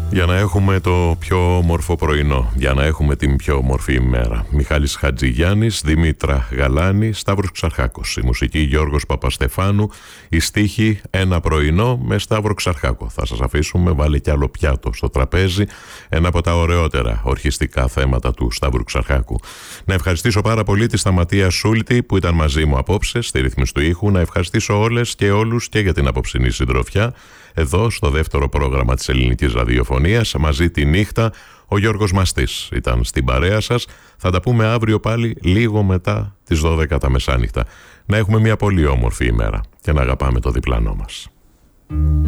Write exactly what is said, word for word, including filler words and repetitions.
Για να έχουμε το πιο όμορφο πρωινό, για να έχουμε την πιο όμορφη ημέρα. Μιχάλης Χατζηγιάννης, Δήμητρα Γαλάνη, Σταύρος Ξαρχάκος. Η μουσική Γιώργος Παπαστεφάνου, η στίχη Ένα πρωινό με Σταύρο Ξαρχάκο. Θα σας αφήσουμε, βάλε κι άλλο πιάτο στο τραπέζι, ένα από τα ωραιότερα ορχιστικά θέματα του Σταύρου Ξαρχάκου. Να ευχαριστήσω πάρα πολύ τη Σταματία Σούλτη που ήταν μαζί μου απόψε στη ρύθμιση του ήχου. Να ευχαριστήσω όλες και όλους και για την απόψινή συντροφιά. Εδώ στο δεύτερο πρόγραμμα της ελληνικής ραδιοφωνίας, μαζί τη νύχτα, ο Γιώργος Μαστής ήταν στην παρέα σας. Θα τα πούμε αύριο πάλι λίγο μετά τις δώδεκα τα μεσάνυχτα. Να έχουμε μια πολύ όμορφη ημέρα και να αγαπάμε το διπλανό μας.